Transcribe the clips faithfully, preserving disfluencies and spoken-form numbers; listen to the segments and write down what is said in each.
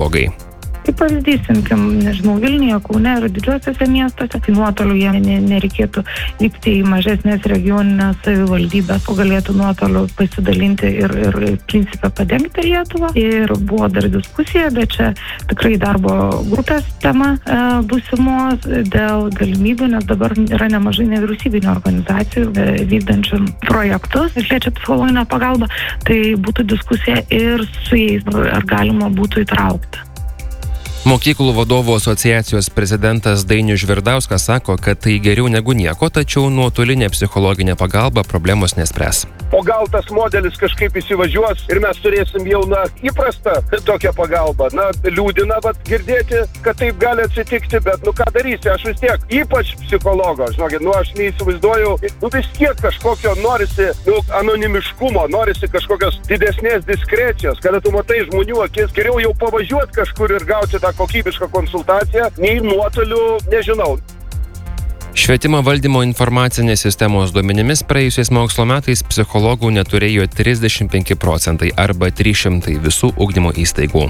psichologai. Kaip pavyzdys, imkim, nežinau, Vilniuje, Kaune ir didžiuosiuose miestuose, tai nuotoliu jie nereikėtų vykti į mažesnės regioninės savivaldybės, o galėtų nuotoliu pasidalinti ir, ir principą padengti Lietuvą. Ir buvo dar diskusija, bet čia tikrai darbo grupės tema e, būsimos dėl galimybių, nes dabar yra nemažai nevyriausybinių organizacijų e, vykdančių projektus ir liečia psichologinę pagalbą, tai būtų diskusija ir su jais, ar galima būtų įtraukti. Mokyklų vadovų asociacijos prezidentas Dainius Žvirdauskas sako, kad tai geriau negu nieko, tačiau nuotolinė psichologinė pagalba problemos nespręs. O gal tas modelis kažkaip įsivažiuos ir mes turėsim jau na, įprastą tokią pagalbą. Na, liūdina vat, girdėti, kad taip gali atsitikti, bet nu ką darysi, aš vis tiek, ypač psichologo, žinokit, nu aš neįsivaizduoju, nu vis tiek kažkokio norisi nu, anonimiškumo, norisi kažkokios didesnės diskrecijos, kada tu matai žmonių akis, geriau jau pavažiuoti kažkur ir gauti tą kokybišką konsultaciją, nei nuotoliu, nežinau. Švietimo valdymo informacinės sistemos duomenimis praėjusiais mokslo metais psichologų neturėjo trisdešimt penki procentai arba trys šimtai visų ugdymo įstaigų.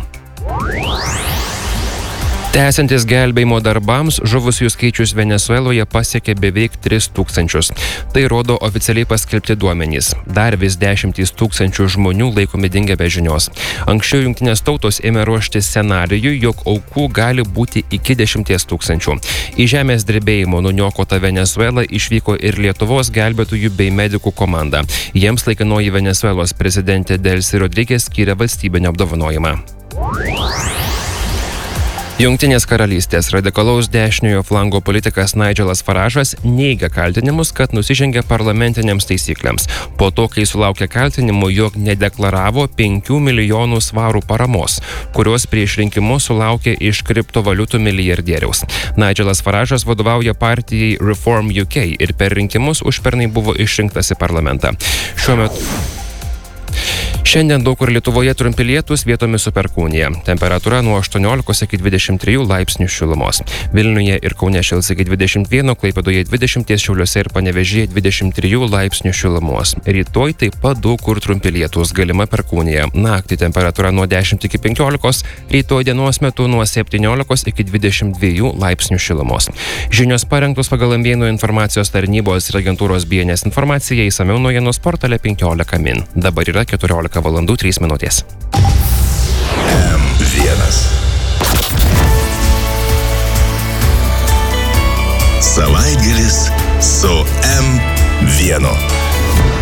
Tęsiantis gelbėjimo darbams, žuvusiųjų skaičius Venesueloje pasiekė beveik tris tūkstančius. Tai rodo oficialiai paskelbti duomenys. Dar vis dešimtys tūkstančių žmonių laikomi dingę be žinios. Anksčiau jungtinės tautos ėmė ruošti scenarijui, jog aukų gali būti iki dešimties tūkstančių. Į žemės drebėjimo nuniokotą Venesuelą išvyko ir Lietuvos gelbėtojų bei medikų komanda. Jiems laikinoji Venesuelos prezidentė Delcy Rodriguez skyrė valstybinį apdovanojimą. Jungtinės karalystės radikalaus dešiniojo flango politikas Nigelas Farage'as neigia kaltinimus, kad nusižengė parlamentinėms taisyklėms. Po to, kai sulaukė kaltinimų, jog nedeklaravo penkių milijonų svarų paramos, kurios prieš rinkimus sulaukė iš kriptovaliutų milijardieriaus. Nigelas Farage'as vadovauja partijai Reform U K ir per rinkimus užpernai buvo išrinktas į parlamentą. Šiuo metu Šiandien daug kur Lietuvoje trumpi lietūs, vietomis su perkūnija. Temperatūra nuo aštuoniolikos iki dvidešimt trijų laipsnių šilumos. Vilniuje ir Kaune šils iki dvidešimt vieno, Klaipėdoje dvidešimt, Šiauliuose ir Panevėžyje dvidešimt trijų laipsnių šilumos. Rytoj taip pat daug kur trumpi lietūs, galima perkūnija. Naktį temperatūra nuo dešimt iki penkiolikos, rytoj dienos metu nuo septyniolikos iki dvidešimt dviejų laipsnių šilumos. Žinios parengtos pagal Ambėnų informacijos tarnybos ir agentūros B N S informacija, išsamiau naujienos portale penkiolika min. Dabar yra keturiolika valandų trys minutės. M vienas. Savaitgalis su M vienu.